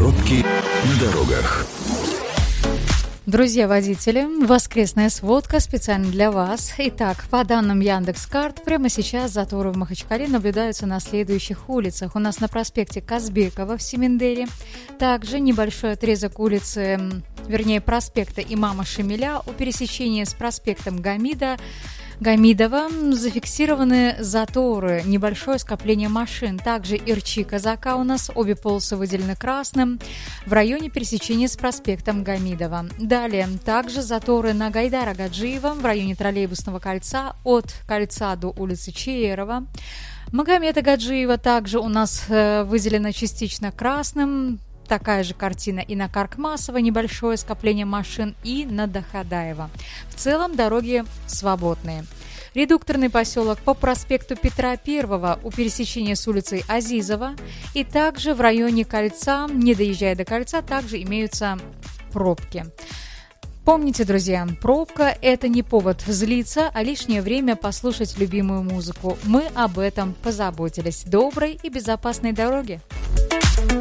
Пробки на дорогах. Друзья водители, воскресная сводка специально для вас. Итак, по данным Яндекс.Карт, прямо сейчас заторы в Махачкале наблюдаются на следующих улицах. У нас на проспекте Казбекова в Семендере, также небольшой отрезок улицы, проспекта Имама Шамиля у пересечения с проспектом Гамидова зафиксированы заторы, небольшое скопление машин. Также Ирчи-Казака у нас, обе полосы выделены красным в районе пересечения с проспектом Гамидова. Далее, также заторы на Гайдара Гаджиева в районе троллейбусного кольца от кольца до улицы Чиерова. Магомеда Гаджиева также у нас выделено частично красным. Такая же картина и на Каркмасова, небольшое скопление машин, и на Доходаева. В целом дороги свободные. Редукторный поселок по проспекту Петра I у пересечения с улицей Азизова. И также в районе кольца, не доезжая до кольца, также имеются пробки. Помните, друзья, пробка – это не повод злиться, а лишнее время послушать любимую музыку. Мы об этом позаботились. Доброй и безопасной дороги!